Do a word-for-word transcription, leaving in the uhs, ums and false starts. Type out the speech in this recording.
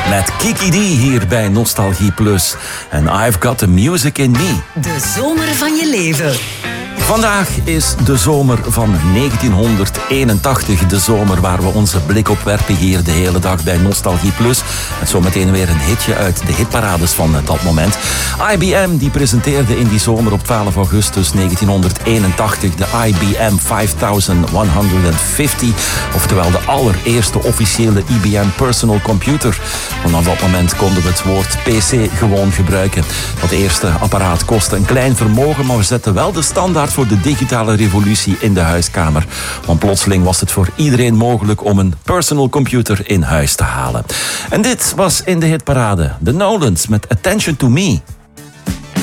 Met Kiki D hier bij Nostalgie Plus. En I've Got the Music in Me. De zomer van je leven. Vandaag is de zomer van negentienhonderdeenentachtig. De zomer waar we onze blik op werpen hier de hele dag bij Nostalgie Plus. En zometeen weer een hitje uit de hitparades van dat moment. I B M die presenteerde in die zomer op twaalf augustus negentienhonderdeenentachtig de I B M vijfduizend honderdvijftig. Oftewel de allereerste officiële I B M personal computer. Vanaf dat moment konden we het woord P C gewoon gebruiken. Dat eerste apparaat kostte een klein vermogen, maar we zetten wel de standaard voor de digitale revolutie in de huiskamer. Want plotseling was het voor iedereen mogelijk om een personal computer in huis te halen. En dit was in de hitparade. The Nolans met Attention to Me.